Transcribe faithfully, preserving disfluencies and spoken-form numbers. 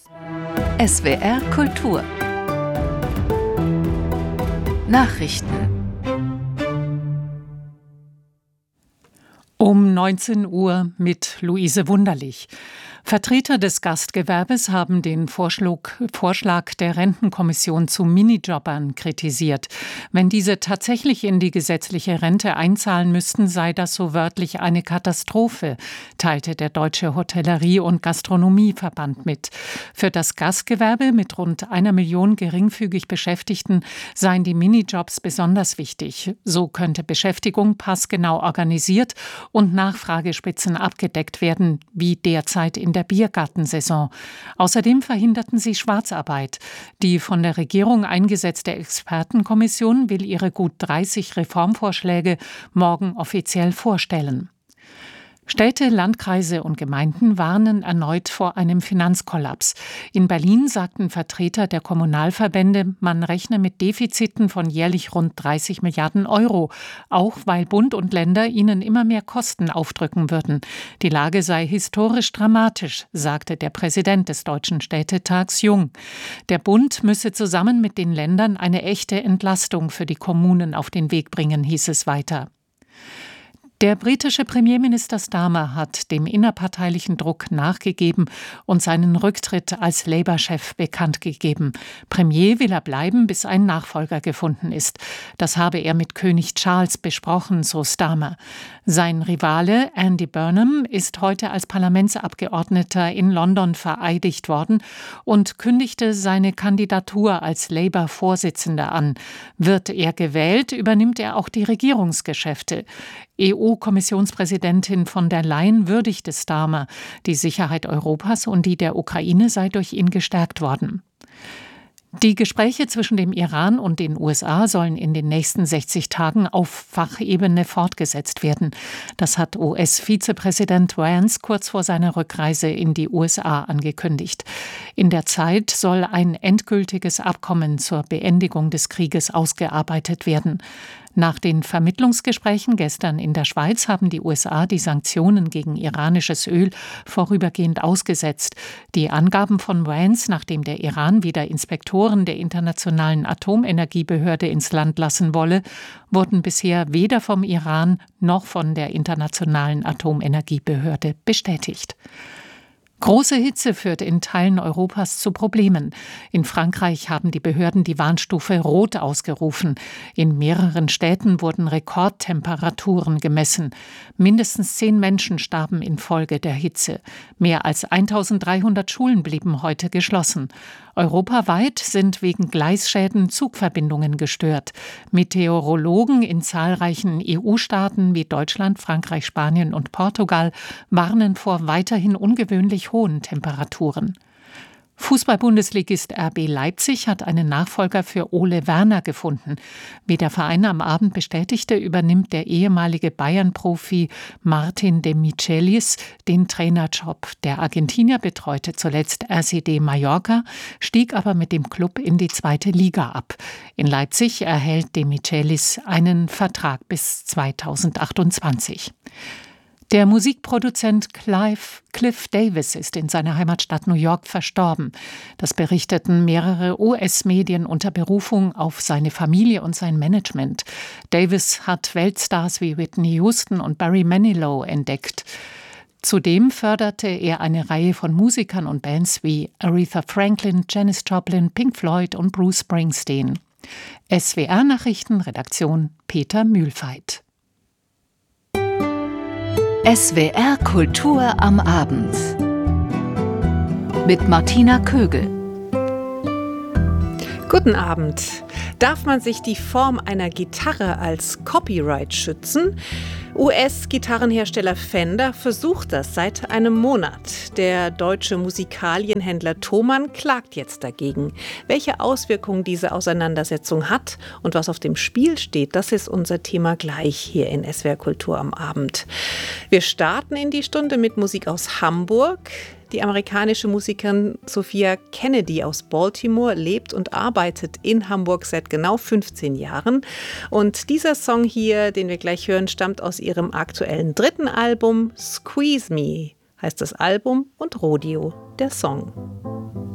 S W R Kultur Nachrichten. Um neunzehn Uhr mit Luise Wunderlich. Vertreter des Gastgewerbes haben den Vorschlag, Vorschlag der Rentenkommission zu Minijobbern kritisiert. Wenn diese tatsächlich in die gesetzliche Rente einzahlen müssten, sei das so wörtlich eine Katastrophe, teilte der Deutsche Hotellerie- und Gastronomieverband mit. Für das Gastgewerbe mit rund einer Million geringfügig Beschäftigten seien die Minijobs besonders wichtig. So könnte Beschäftigung passgenau organisiert und Nachfragespitzen abgedeckt werden, wie derzeit in der Biergartensaison. Außerdem verhinderten sie Schwarzarbeit. Die von der Regierung eingesetzte Expertenkommission will ihre gut dreißig Reformvorschläge morgen offiziell vorstellen. Städte, Landkreise und Gemeinden warnen erneut vor einem Finanzkollaps. In Berlin sagten Vertreter der Kommunalverbände, man rechne mit Defiziten von jährlich rund dreißig Milliarden Euro, auch weil Bund und Länder ihnen immer mehr Kosten aufdrücken würden. Die Lage sei historisch dramatisch, sagte der Präsident des Deutschen Städtetags Jung. Der Bund müsse zusammen mit den Ländern eine echte Entlastung für die Kommunen auf den Weg bringen, hieß es weiter. Der britische Premierminister Starmer hat dem innerparteilichen Druck nachgegeben und seinen Rücktritt als Labour-Chef bekannt gegeben. Premier will er bleiben, bis ein Nachfolger gefunden ist. Das habe er mit König Charles besprochen, so Starmer. Sein Rivale Andy Burnham ist heute als Parlamentsabgeordneter in London vereidigt worden und kündigte seine Kandidatur als Labour-Vorsitzender an. Wird er gewählt, übernimmt er auch die Regierungsgeschäfte. E U-Kommissionspräsidentin von der Leyen würdigte Starmer. Die Sicherheit Europas und die der Ukraine sei durch ihn gestärkt worden. Die Gespräche zwischen dem Iran und den U S A sollen in den nächsten sechzig Tagen auf Fachebene fortgesetzt werden. Das hat U S-Vizepräsident Vance kurz vor seiner Rückreise in die U S A angekündigt. In der Zeit soll ein endgültiges Abkommen zur Beendigung des Krieges ausgearbeitet werden. Nach den Vermittlungsgesprächen gestern in der Schweiz haben die U S A die Sanktionen gegen iranisches Öl vorübergehend ausgesetzt. Die Angaben von Vance, nachdem der Iran wieder Inspektoren der Internationalen Atomenergiebehörde ins Land lassen wolle, wurden bisher weder vom Iran noch von der Internationalen Atomenergiebehörde bestätigt. Große Hitze führt in Teilen Europas zu Problemen. In Frankreich haben die Behörden die Warnstufe Rot ausgerufen. In mehreren Städten wurden Rekordtemperaturen gemessen. Mindestens zehn Menschen starben infolge der Hitze. Mehr als eintausenddreihundert Schulen blieben heute geschlossen. Europaweit sind wegen Gleisschäden Zugverbindungen gestört. Meteorologen in zahlreichen E U-Staaten wie Deutschland, Frankreich, Spanien und Portugal warnen vor weiterhin ungewöhnlich hohen Temperaturen. Fußball-Bundesligist R B Leipzig hat einen Nachfolger für Ole Werner gefunden. Wie der Verein am Abend bestätigte, übernimmt der ehemalige Bayern-Profi Martin de Michelis den Trainerjob. Der Argentinier betreute zuletzt R C D Mallorca, stieg aber mit dem Klub in die zweite Liga ab. In Leipzig erhält de Michelis einen Vertrag bis zweitausendachtundzwanzig. Der Musikproduzent Clive, Cliff Davis ist in seiner Heimatstadt New York verstorben. Das berichteten mehrere U S-Medien unter Berufung auf seine Familie und sein Management. Davis hat Weltstars wie Whitney Houston und Barry Manilow entdeckt. Zudem förderte er eine Reihe von Musikern und Bands wie Aretha Franklin, Janis Joplin, Pink Floyd und Bruce Springsteen. S W R-Nachrichten, Redaktion Peter Mühlfeit. S W R Kultur am Abend mit Martina Kögel. Guten Abend. Darf man sich die Form einer Gitarre als Copyright schützen? U S-Gitarrenhersteller Fender versucht das seit einem Monat. Der deutsche Musikalienhändler Thomann klagt jetzt dagegen. Welche Auswirkungen diese Auseinandersetzung hat und was auf dem Spiel steht, das ist unser Thema gleich hier in S W R Kultur am Abend. Wir starten in die Stunde mit Musik aus Hamburg. Die amerikanische Musikerin Sophia Kennedy aus Baltimore lebt und arbeitet in Hamburg seit genau fünfzehn Jahren. Und dieser Song hier, den wir gleich hören, stammt aus ihrem aktuellen dritten Album. Squeeze Me heißt das Album und Rodeo der Song.